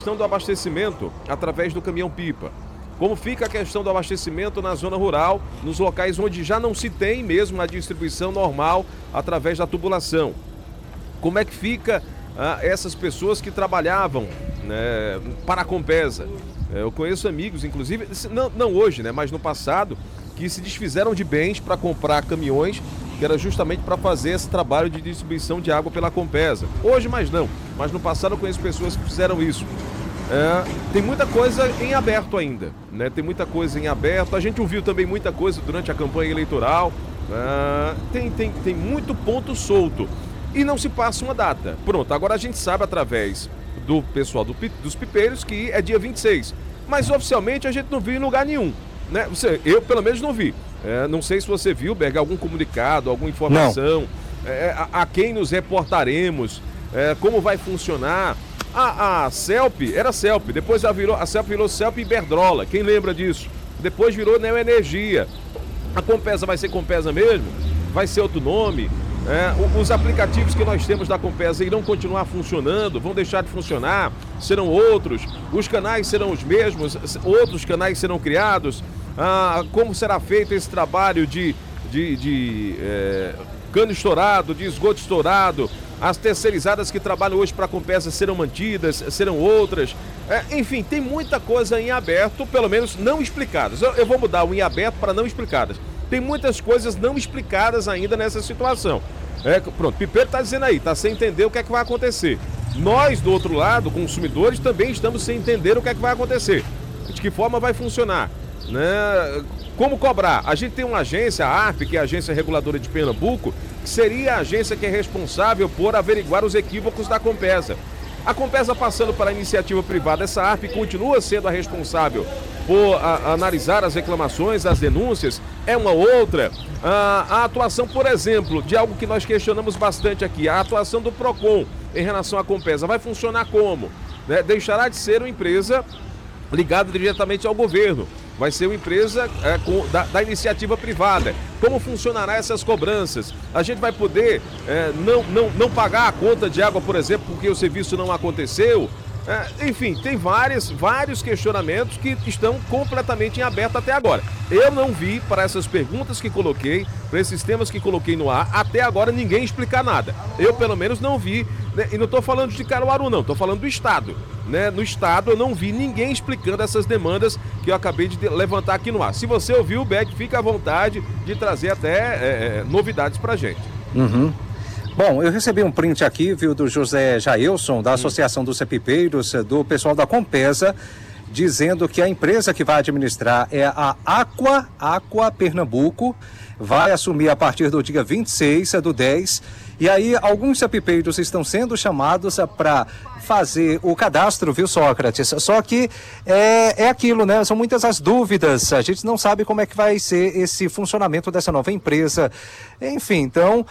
Questão do abastecimento através do caminhão-pipa. Como fica a questão do abastecimento na zona rural, nos locais onde já não se tem mesmo a distribuição normal através da tubulação? Como é que fica essas pessoas que trabalhavam, né, para a Compesa? Eu conheço amigos, inclusive, não hoje, né, mas no passado, que se desfizeram de bens para comprar caminhões, que era justamente para fazer esse trabalho de distribuição de água pela Compesa. Hoje mais não, mas no passado eu conheço pessoas que fizeram isso. Tem muita coisa em aberto ainda, né? Tem muita coisa em aberto. A gente ouviu também muita coisa durante a campanha eleitoral. Tem muito ponto solto e não se passa uma data. Pronto, agora a gente sabe através do pessoal dos pipeiros que é dia 26, mas oficialmente a gente não viu em lugar nenhum, né? Eu pelo menos não vi. Não sei se você viu, Berg, algum comunicado, alguma informação, a quem nos reportaremos, como vai funcionar. A CELP era CELP, depois a CELP virou CELP Iberdrola, quem lembra disso? Depois virou Neoenergia. A Compesa vai ser Compesa mesmo? Vai ser outro nome? Os aplicativos que nós temos da Compesa irão continuar funcionando? Vão deixar de funcionar? Serão outros? Os canais serão os mesmos? Outros canais serão criados? Como será feito esse trabalho de cano estourado, de esgoto estourado? As terceirizadas que trabalham hoje para a Compesa serão mantidas, serão outras. Enfim, tem muita coisa em aberto, pelo menos não explicadas. Eu vou mudar o em aberto para não explicadas. Tem muitas coisas não explicadas ainda nessa situação. Pronto, Pipeiro está dizendo aí, está sem entender o que é que vai acontecer. Nós, do outro lado, consumidores, também estamos sem entender o que é que vai acontecer. De que forma vai funcionar, né? Como cobrar? A gente tem uma agência, a ARP, que é a Agência Reguladora de Pernambuco, que seria a agência que é responsável por averiguar os equívocos da Compesa. A Compesa passando para a iniciativa privada, essa ARP continua sendo a responsável por analisar as reclamações, as denúncias, é uma outra. A atuação, por exemplo, de algo que nós questionamos bastante aqui, a atuação do PROCON em relação à Compesa, vai funcionar como? Deixará de ser uma empresa ligada diretamente ao governo. Vai ser uma empresa da iniciativa privada. Como funcionará essas cobranças? A gente vai poder não pagar a conta de água, por exemplo, porque o serviço não aconteceu? Enfim, tem vários questionamentos que estão completamente em aberto até agora. Eu não vi, para essas perguntas que coloquei, para esses temas que coloquei no ar, até agora ninguém explicar nada. Eu, pelo menos, não vi, né? E não estou falando de Caruaru, não, estou falando do Estado, né? No Estado eu não vi ninguém explicando essas demandas que eu acabei de levantar aqui no ar. Se você ouviu, Beck, fica à vontade de trazer até novidades para a gente. Uhum. Bom, eu recebi um print aqui, viu, do José Jailson, da Associação dos Cepipeiros, do pessoal da Compesa, dizendo que a empresa que vai administrar é a Aqua Pernambuco, vai assumir a partir do dia 26/10, e aí alguns cepipeiros estão sendo chamados para fazer o cadastro, viu, Sócrates? Só que é aquilo, né? São muitas as dúvidas, a gente não sabe como é que vai ser esse funcionamento dessa nova empresa. Enfim, então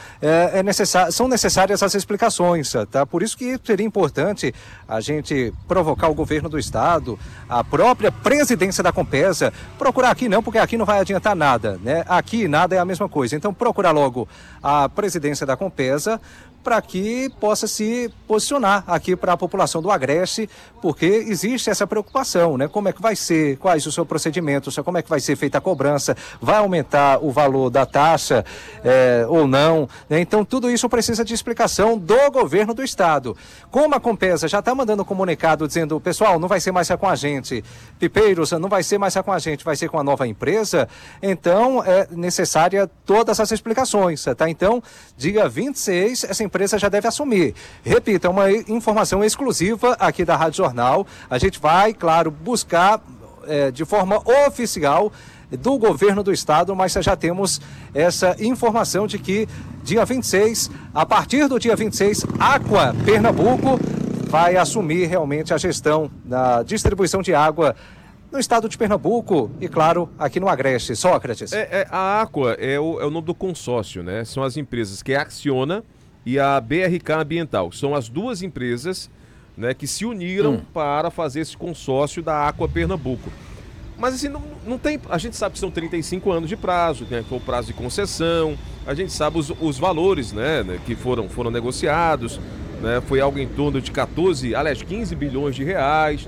são necessárias as explicações, tá? Por isso que seria importante a gente provocar o governo do estado, a própria presidência da Compesa, procurar aqui não, porque aqui não vai adiantar nada, né? Aqui nada é a mesma coisa. Então procurar logo a presidência da Compesa para que possa se posicionar aqui para a população do Agreste, porque existe essa preocupação, né? Como é que vai ser, quais os seus procedimentos, como é que vai ser feita a cobrança, vai aumentar o valor da taxa ou não, né? Então tudo isso precisa de explicação do governo do estado. Como a Compesa já está mandando um comunicado dizendo, pessoal, não vai ser mais com a gente, Pipeiros, não vai ser mais com a gente, vai ser com a nova empresa, então é necessária todas as explicações, tá? Então, dia 26, essa empresa já deve assumir. Repito, é uma informação exclusiva aqui da Rádio Jornal. A gente vai, claro, buscar de forma oficial do governo do estado, mas já temos essa informação de que dia 26, a partir do dia 26, Aqua Pernambuco vai assumir realmente a gestão da distribuição de água no estado de Pernambuco e, claro, aqui no Agreste. Sócrates. A Aqua é o nome do consórcio, né? São as empresas que Acciona e a BRK Ambiental. São as duas empresas, né, que se uniram para fazer esse consórcio da Aqua Pernambuco. Mas assim, não tem. A gente sabe que são 35 anos de prazo, né? Foi o prazo de concessão, a gente sabe os valores, né, que foram negociados, né? Foi algo em torno de 15 bilhões de reais.